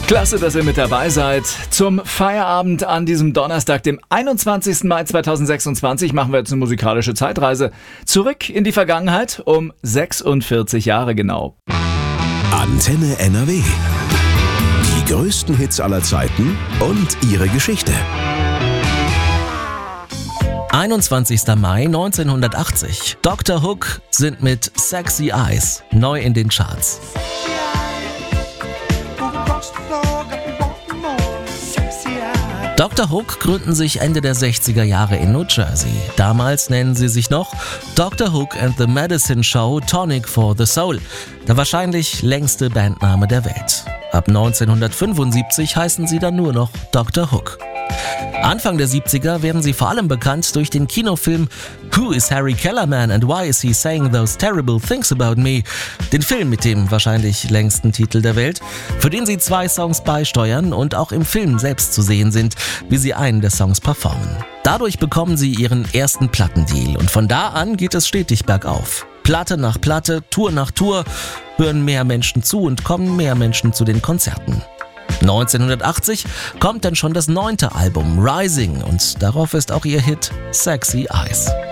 Klasse, dass ihr mit dabei seid. Zum Feierabend an diesem Donnerstag, dem 21. Mai 2026, machen wir jetzt eine musikalische Zeitreise zurück in die Vergangenheit um 46 Jahre genau. Antenne NRW. Die größten Hits aller Zeiten und ihre Geschichte. 21. Mai 1980. Dr. Hook sind mit Sexy Eyes neu in den Charts. Dr. Hook gründen sich Ende der 60er Jahre in New Jersey. Damals nennen sie sich noch Dr. Hook and the Medicine Show Tonic for the Soul, der wahrscheinlich längste Bandname der Welt. Ab 1975 heißen sie dann nur noch Dr. Hook. Anfang der 70er werden sie vor allem bekannt durch den Kinofilm Who is Harry Kellerman and Why is he saying those terrible things about me? Den Film mit dem wahrscheinlich längsten Titel der Welt, für den sie 2 Songs beisteuern und auch im Film selbst zu sehen sind, wie sie einen der Songs performen. Dadurch bekommen sie ihren ersten Plattendeal und von da an geht es stetig bergauf. Platte nach Platte, Tour nach Tour, hören mehr Menschen zu und kommen mehr Menschen zu den Konzerten. 1980 kommt dann schon das 9. Album Rising und darauf ist auch ihr Hit Sexy Eyes.